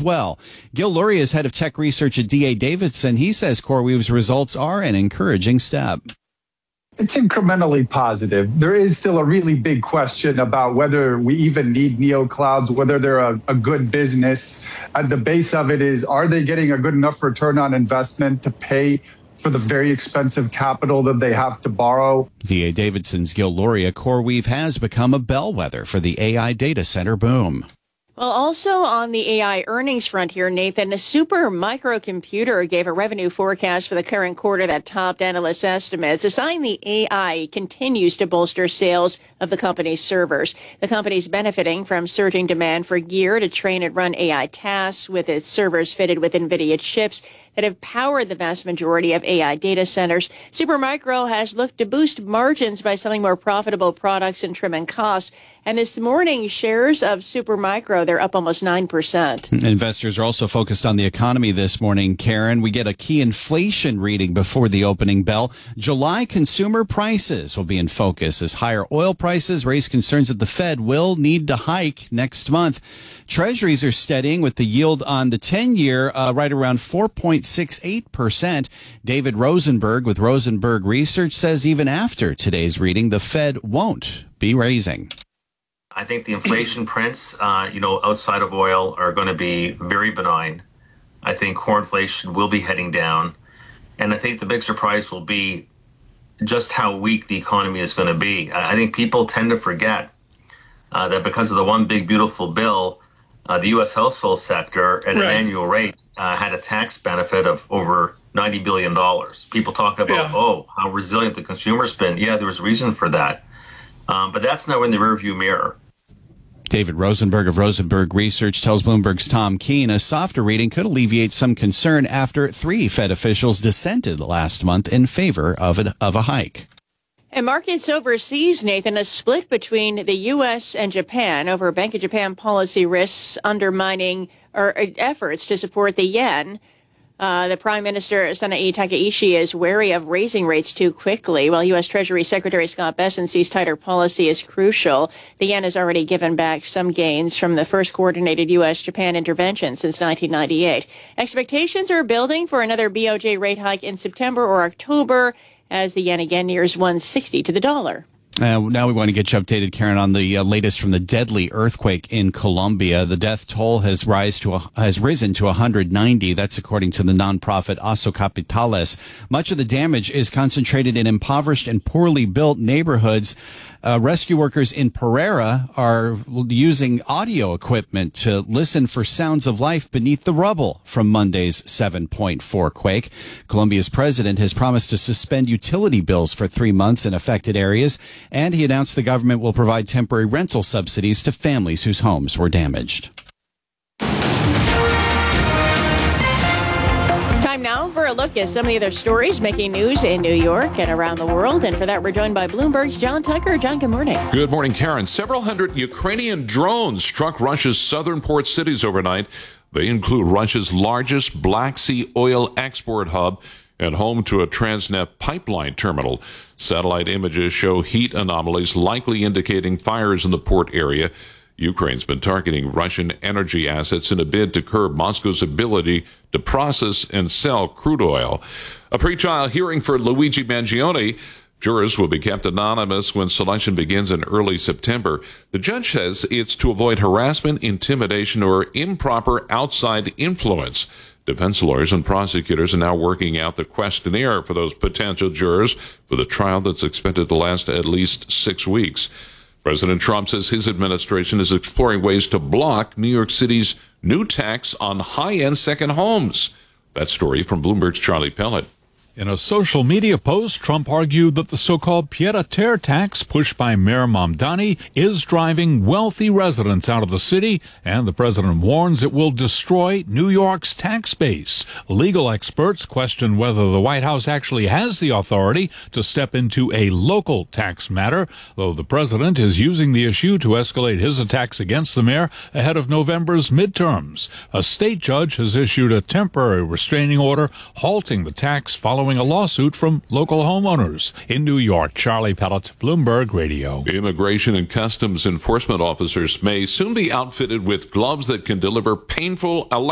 well. Gil Luria is head of tech research at D.A. Davidson. He says CoreWeave's results are an encouraging step. It's incrementally positive. There is still a really big question about whether we even need neoclouds, whether they're a good business. At the base of it is, are they getting a good enough return on investment to pay for the very expensive capital that they have to borrow? D.A. Davidson's Gil Luria. CoreWeave has become a bellwether for the AI data center boom. Well, also on the AI earnings front here, Nathan, a Super Microcomputer gave a revenue forecast for the current quarter that topped analyst estimates, a sign the AI continues to bolster sales of the company's servers. The company's benefiting from surging demand for gear to train and run AI tasks, with its servers fitted with NVIDIA chips that have powered the vast majority of AI data centers. Supermicro has looked to boost margins by selling more profitable products and trimming costs. And this morning, shares of Supermicro, they're up almost 9%. Investors are also focused on the economy this morning, Karen. We get a key inflation reading before the opening bell. July consumer prices will be in focus as higher oil prices raise concerns that the Fed will need to hike next month. Treasuries are steadying with the yield on the 10-year right around 4.68%. David Rosenberg with Rosenberg Research says even after today's reading, the Fed won't be raising. I think the inflation prints, outside of oil are going to be very benign. I think core inflation will be heading down. And I think the big surprise will be just how weak the economy is going to be. I think people tend to forget that because of the one big beautiful bill, the U.S. household sector at an annual rate had a tax benefit of over $90 billion. People talk about, how resilient the consumer's been. Yeah, there was reason for that. But that's now in the rearview mirror. David Rosenberg of Rosenberg Research tells Bloomberg's Tom Keene a softer reading could alleviate some concern after 3 Fed officials dissented last month in favor of a hike. And markets overseas, Nathan, a split between the U.S. and Japan over Bank of Japan policy risks undermining efforts to support the yen. The Prime Minister, Sanae Takaichi, is wary of raising rates too quickly, while U.S. Treasury Secretary Scott Bessent sees tighter policy as crucial. The yen has already given back some gains from the first coordinated U.S.-Japan intervention since 1998. Expectations are building for another BOJ rate hike in September or October as the yen again nears 160 to the dollar. Now we want to get you updated, Karen, on the latest from the deadly earthquake in Colombia. The death toll has risen to 190. That's according to the nonprofit Oso Capitales. Much of the damage is concentrated in impoverished and poorly built neighborhoods. Rescue workers in Pereira are using audio equipment to listen for sounds of life beneath the rubble from Monday's 7.4 quake. Colombia's president has promised to suspend utility bills for 3 months in affected areas, and he announced the government will provide temporary rental subsidies to families whose homes were damaged. Time now for a look at some of the other stories making news in New York and around the world. And for that, we're joined by Bloomberg's John Tucker. John, good morning. Good morning, Karen. Several hundred Ukrainian drones struck Russia's southern port cities overnight. They include Russia's largest Black Sea oil export hub and home to a Transneft pipeline terminal. Satellite images show heat anomalies likely indicating fires in the port area. Ukraine's been targeting Russian energy assets in a bid to curb Moscow's ability to process and sell crude oil. A pretrial hearing for Luigi Mangione. Jurors will be kept anonymous when selection begins in early September. The judge says it's to avoid harassment, intimidation, or improper outside influence. Defense lawyers and prosecutors are now working out the questionnaire for those potential jurors for the trial that's expected to last at least 6 weeks. President Trump says his administration is exploring ways to block New York City's new tax on high-end second homes. That story from Bloomberg's Charlie Pellet. In a social media post, Trump argued that the so-called pied-à-terre tax pushed by Mayor Mamdani is driving wealthy residents out of the city, and the president warns it will destroy New York's tax base. Legal experts question whether the White House actually has the authority to step into a local tax matter, though the president is using the issue to escalate his attacks against the mayor ahead of November's midterms. A state judge has issued a temporary restraining order halting the tax following a lawsuit from local homeowners. In New York, Charlie Pellet, Bloomberg Radio. Immigration and Customs enforcement officers may soon be outfitted with gloves that can deliver painful